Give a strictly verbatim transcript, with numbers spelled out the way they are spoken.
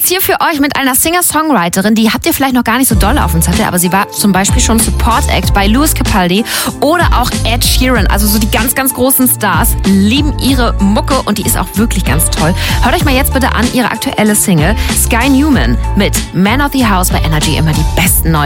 jetzt hier für euch mit einer Singer-Songwriterin, die habt ihr vielleicht noch gar nicht so doll auf dem Zettel, aber sie war zum Beispiel schon Support-Act bei Lewis Capaldi oder auch Ed Sheeran. Also so die ganz, ganz großen Stars lieben ihre Mucke und die ist auch wirklich ganz toll. Hört euch mal jetzt bitte an ihre aktuelle Single Sky Newman mit Man of the House bei Energy, immer die besten neuen